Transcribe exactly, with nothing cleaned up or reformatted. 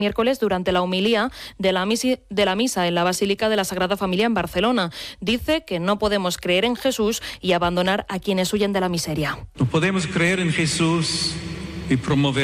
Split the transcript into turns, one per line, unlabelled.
miércoles durante la homilía de la, misi, de la misa en la Basílica de la Sagrada Familia en Barcelona. Dice que no podemos creer en Jesús y abandonar a quienes huyen de la miseria.
No podemos creer en Jesús y promover